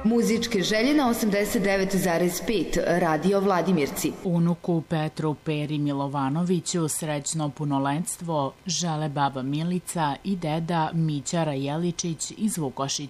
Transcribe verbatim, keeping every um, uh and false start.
Muzičke želje na osamdeset devet zarez pet Radio Vladimirci. Unuku Petru Peri Milovanoviću srećno punoletstvo žele baba Milica i deda Mića Rajeličić iz Vukošića.